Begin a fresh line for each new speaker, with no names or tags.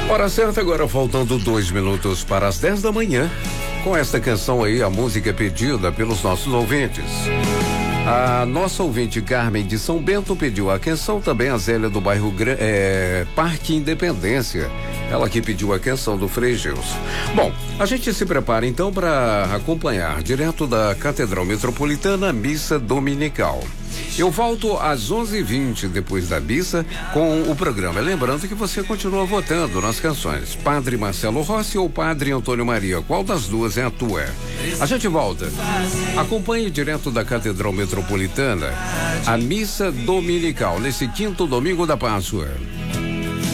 Hora certa agora, faltando 2 minutos para as 10 da manhã. Com esta canção aí, a música pedida pelos nossos ouvintes. A nossa ouvinte Carmen de São Bento pediu a canção, também a Zélia do bairro Parque Independência. Ela que pediu a canção do Frei Gilson. Bom, a gente se prepara então para acompanhar direto da Catedral Metropolitana a missa dominical. Eu volto às 11h20 depois da missa com o programa. Lembrando que você continua votando nas canções. Padre Marcelo Rossi ou Padre Antônio Maria? Qual das duas é a tua? A gente volta. Acompanhe direto da Catedral Metropolitana a missa dominical nesse quinto domingo da Páscoa.